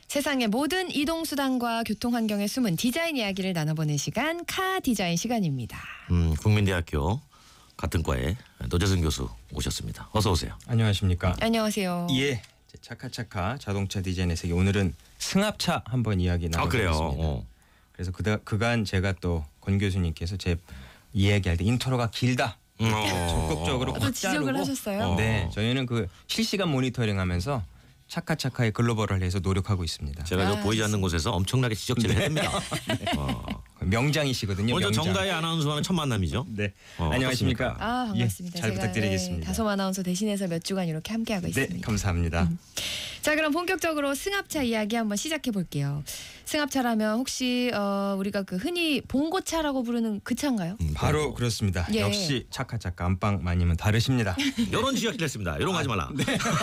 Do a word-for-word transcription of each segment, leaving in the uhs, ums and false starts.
세상의 모든 이동수단과 교통환경의 숨은 디자인 이야기를 나눠보는 시간, 카 디자인 시간입니다. 음, 국민대학교 같은 과에 노재승 교수 오셨습니다. 어서 오세요. 안녕하십니까. 안녕하세요. 예, 차카차카 자동차 디자인의 세계, 오늘은 승합차 한번 이야기 아, 그래요? 나눠보겠습니다. 어. 그래서 그다, 그간 제가 또 권 교수님께서 제 이야기할 때 인트로가 길다, 어. 적극적으로 또 꽉 지적을 자르고, 하셨어요? 어. 네, 저희는 그 실시간 모니터링하면서 차카차카의 글로벌을 해서 노력하고 있습니다. 제가 아, 저 보이지 않는 곳에서 엄청나게 지적질을 했습니다. 어. 명장이시거든요. 먼저 명장. 정다희 아나운서와는 첫 만남이죠. 네, 어, 안녕하십니까. 어떻습니까? 아, 반갑습니다. 예, 잘 제가, 부탁드리겠습니다. 네, 다솜 아나운서 대신해서 몇 주간 이렇게 함께하고 네, 있습니다. 감사합니다. 음. 자, 그럼 본격적으로 승합차 이야기 한번 시작해 볼게요. 승합차라면 혹시 어, 우리가 그 흔히 봉고차라고 부르는 그 차인가요? 음, 바로 그렇습니다. 예. 역시 차카차카 안방마님은 다르십니다. 이런 지적질 했습니다. 이런 거 하지 말라.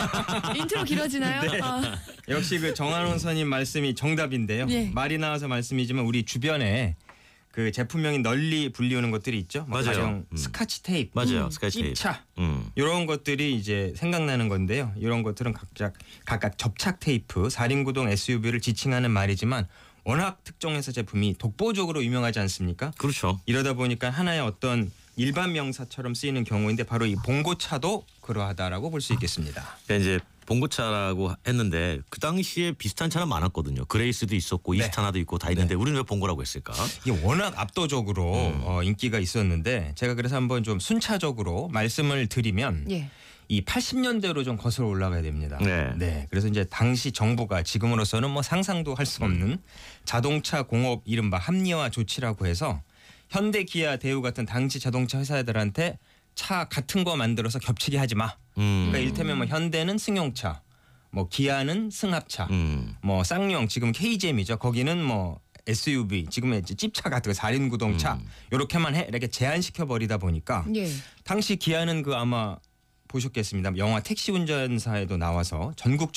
인트로 길어지나요? 네. 아, 역시 그 정한원 선임 말씀이 정답인데요. 예. 말이 나와서 말씀이지만 우리 주변에 그 제품명이 널리 불리우는 것들이 있죠. 뭐 맞아요. 가령 음. 스카치 테이프, 맞아요. 스카치 테이프. 찝차 음. 이런 것들이 이제 생각나는 건데요. 이런 것들은 각각 각각 접착 테이프, 사륜구동 에스유브이를 지칭하는 말이지만 워낙 특정 회사 제품이 독보적으로 유명하지 않습니까? 그렇죠. 이러다 보니까 하나의 어떤 일반 명사처럼 쓰이는 경우인데 바로 이 봉고차도 그러하다라고 볼 수 있겠습니다. 그러니까 이제 봉고차라고 했는데 그 당시에 비슷한 차는 많았거든요. 그레이스도 있었고 네. 이스타나도 있고 다 있는데 우리는 왜 봉고라고 했을까? 이게 워낙 압도적으로 음. 어, 인기가 있었는데 제가 그래서 한번 좀 순차적으로 말씀을 드리면 예. 이 팔십 년대로 좀 거슬러 올라가야 됩니다. 네. 그래서 이제 당시 정부가 지금으로서는 뭐 상상도 할 수 없는 자동차 공업 이른바 합리화 조치라고 해서 현대, 기아, 대우 같은 당시 자동차 회사들한테 차 같은 거 만들어서 겹치게 하지 마. 음. 그러니까 일테면 뭐 현대는 승용차, 뭐 기아는 승합차, 음. 뭐 쌍용 지금 케이지엠이죠. 거기는 뭐 에스유브이 지금의 이제 찝차 같은 거 사륜구동차 음. 이렇게만 해 이렇게 제한시켜 버리다 보니까 예. 당시 기아는 그 아마 보셨겠습니다. 영화 택시 운전사에도 나와서 전국